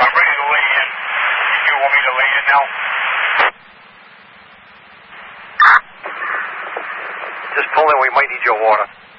I'm ready to lay in. You want me to lay in now? Just pull in. We might need your water.